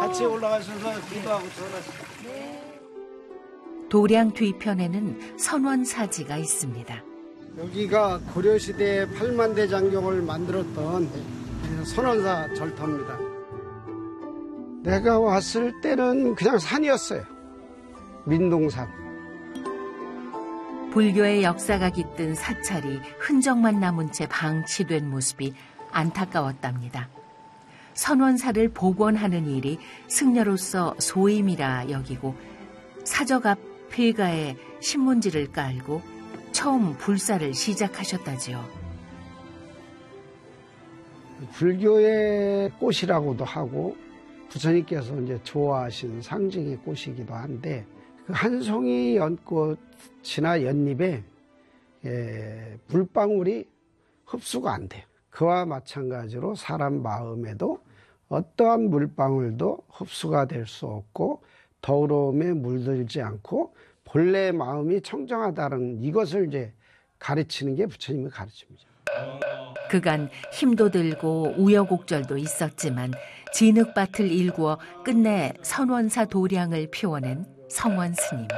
같이 올라가셔서 기도하고 전하시죠. 도량 뒤편에는 선원사지가 있습니다. 여기가 고려시대에 8만대 장경을 만들었던 선원사 절터입니다. 내가 왔을 때는 그냥 산이었어요. 민동산. 불교의 역사가 깃든 사찰이 흔적만 남은 채 방치된 모습이 안타까웠답니다. 선원사를 복원하는 일이 승려로서 소임이라 여기고 사적 앞 필가에 신문지를 깔고 처음 불사를 시작하셨다지요. 불교의 꽃이라고도 하고 부처님께서 이제 좋아하신 상징의 꽃이기도 한데 그 한 송이 연꽃이나 연잎에 물방울이 흡수가 안 돼요. 그와 마찬가지로 사람 마음에도 어떠한 물방울도 흡수가 될 수 없고 더러움에 물들지 않고 본래 마음이 청정하다는 이것을 이제 가르치는 게 부처님의 가르침이죠. 그간 힘도 들고 우여곡절도 있었지만 진흙밭을 일구어 끝내 선원사 도량을 피워낸 성원 스님.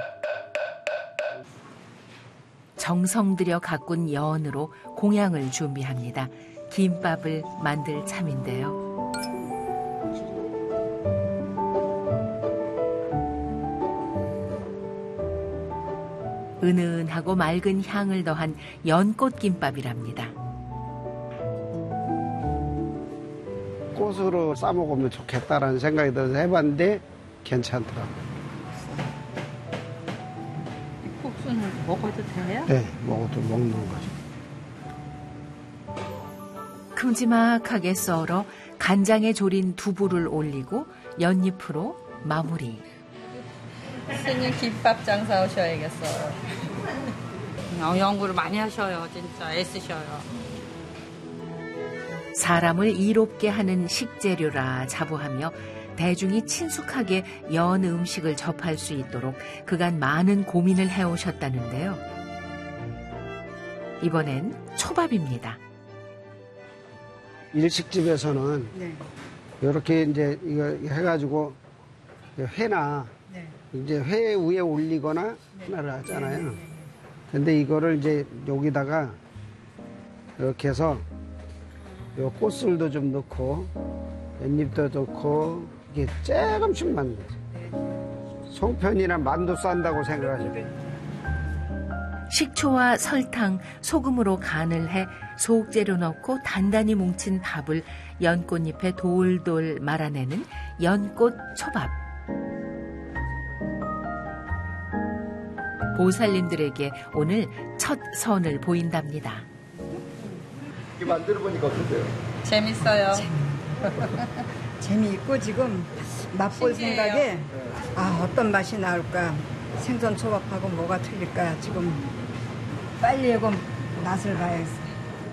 정성 들여 가꾼 연으로 공양을 준비합니다. 김밥을 만들 참인데요. 은은하고 맑은 향을 더한 연꽃김밥이랍니다. 꽃으로 싸먹으면 좋겠다라는 생각이 들어서 해봤는데 괜찮더라고요. 국수는 먹어도 돼요? 네, 먹어도 먹는 거죠. 큼지막하게 썰어 간장에 졸인 두부를 올리고 연잎으로 마무리. 스님 김밥 장사 오셔야겠어요. 연구를 많이 하셔요. 진짜 애쓰셔요. 사람을 이롭게 하는 식재료라 자부하며 대중이 친숙하게 연 음식을 접할 수 있도록 그간 많은 고민을 해오셨다는데요. 이번엔 초밥입니다. 일식집에서는 네. 이렇게 이제 이거 해가지고 회나 이제 회 위에 올리거나 하나를 하잖아요. 근데 이거를 이제 여기다가 이렇게 해서 요 꽃술도 좀 넣고 깻잎도 넣고 이게 조금씩만 송편이나 만두 싼다고 생각하시면 식초와 설탕, 소금으로 간을 해 속재료 넣고 단단히 뭉친 밥을 연꽃잎에 돌돌 말아내는 연꽃 초밥. 보살님들에게 오늘 첫 선을 보인답니다. 이게 만들어 보니까 어떠세요? 재밌어요. 재미있고 지금 맛볼 신기해요. 생각에 어떤 맛이 나올까, 생선 초밥하고 뭐가 틀릴까, 지금 빨리 이거 맛을 봐야겠어요.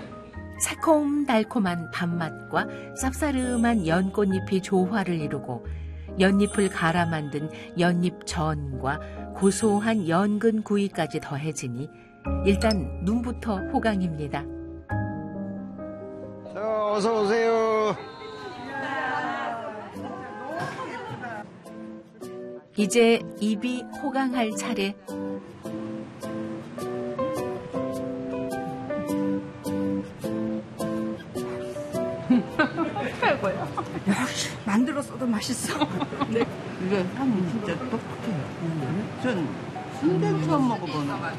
새콤달콤한 밥맛과 쌉싸름한 연꽃잎이 조화를 이루고 연잎을 갈아 만든 연잎전과 고소한 연근 구이까지 더해지니 일단 눈부터 호강입니다. 어서 오세요. 이제 입이 호강할 차례. 역시 만들었어도 맛있어. 이게 향이 진짜 똑똑해요. 전 순대 처음 먹어보는 거.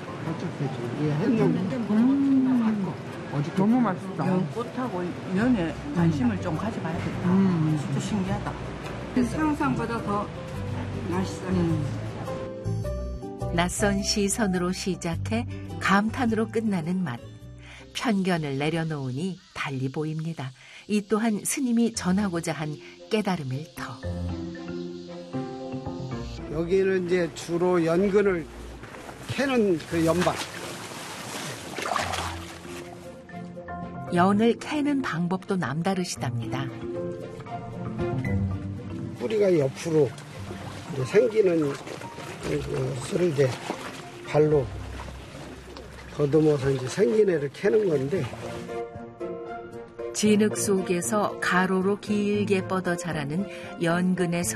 너무 맛있다. 연꽃하고 연에 관심을 좀 가져봐야겠다. 진짜 신기하다. 상상보다 더 맛있어요. 낯선 시선으로 시작해 감탄으로 끝나는 맛. 편견을 내려놓으니 달리 보입니다. 이 또한 스님이 전하고자 한 깨달음일 터. 여기는 이제 주로 연근을 캐는 그 연밭. 연을 캐는 방법도 남다르시답니다. 뿌리가 옆으로 이제 생기는 것을 이제 발로 더듬어서 이제 생긴 애를 캐는 건데 진흙 속에서 가로로 길게 뻗어 자라는 연근의